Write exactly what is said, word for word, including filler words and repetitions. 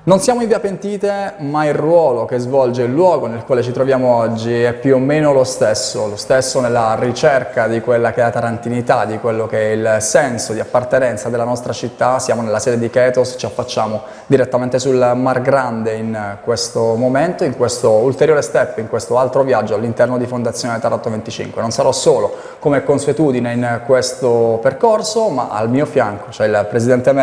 Non siamo in via Pentite, ma il ruolo che svolge il luogo nel quale ci troviamo oggi è più o meno lo stesso, lo stesso nella ricerca di quella che è la tarantinità, di quello che è il senso di appartenenza della nostra città. Siamo nella sede di Ketos, ci affacciamo direttamente sul Mar Grande in questo momento, in questo ulteriore step, in questo altro viaggio all'interno di Fondazione Taranto venticinque. Non sarò solo, come consuetudine, in questo percorso, ma al mio fianco c'è il presidente